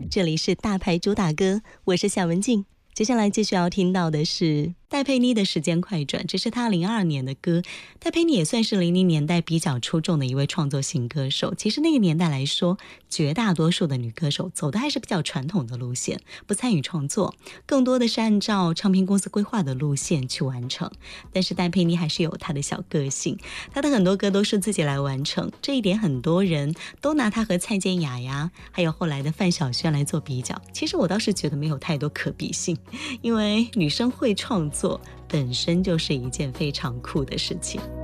这里是大牌主打歌，我是夏文静。接下来继续要听到的是戴佩妮的时间快转，这是她02年的歌。戴佩妮也算是00年代比较出众的一位创作型歌手。其实那个年代来说，绝大多数的女歌手走的还是比较传统的路线，不参与创作，更多的是按照唱片公司规划的路线去完成。但是戴佩妮还是有她的小个性，她的很多歌都是自己来完成，这一点很多人都拿她和蔡健雅呀，还有后来的范晓萱来做比较。其实我倒是觉得没有太多可比性，因为女生会创作本身就是一件非常酷的事情。